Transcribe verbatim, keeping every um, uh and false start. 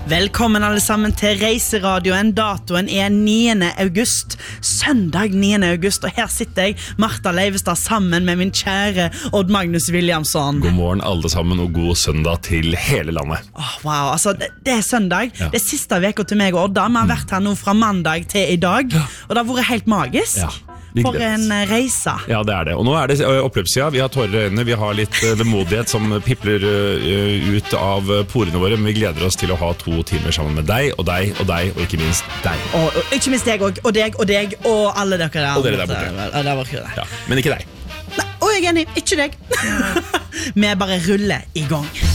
Velkommen alle sammen til Reiseradioen. Datoen er niende august, søndag niende august, og her sitter jeg, Martha Leivestad, sammen med min kjære Odd Magnus Williamson. God morgen alle sammen, og god søndag til hele landet. Oh, wow, altså det, det er søndag. Ja. Det er siste veka til meg og Odda. Vi har vært her nå fra mandag til i dag, og det har vært helt magisk. Ja. For en reise. Ja, det er det. Og nå er det oppløpssida. Vi har tårer i øynene, vi har litt vemodighet som pipler ut av porene våre, men vi gleder oss til å ha to timer sammen med deg, og deg, og deg, og ikke minst deg. Og, og ikke minst deg, og, og deg, og deg, og alle dere der. Og dere der borte. Og der borte. Ja, men ikke deg. Nei, og jeg er enig, ikke deg. Vi bare ruller i gang.